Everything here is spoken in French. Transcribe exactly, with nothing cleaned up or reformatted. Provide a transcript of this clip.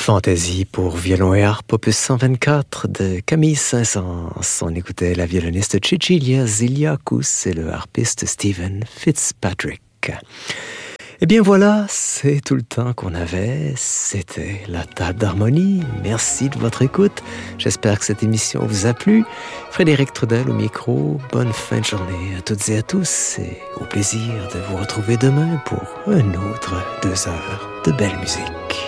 Fantaisie pour violon et harpe, opus cent vingt-quatre de Camille Saint-Saëns. On écoutait la violoniste Cecilia Ziliakus et le harpiste Stephen Fitzpatrick. Eh bien voilà, c'est tout le temps qu'on avait. C'était la table d'harmonie. Merci de votre écoute. J'espère que cette émission vous a plu. Frédéric Trudel au micro. Bonne fin de journée à toutes et à tous. Et au plaisir de vous retrouver demain pour un autre deux heures de belle musique.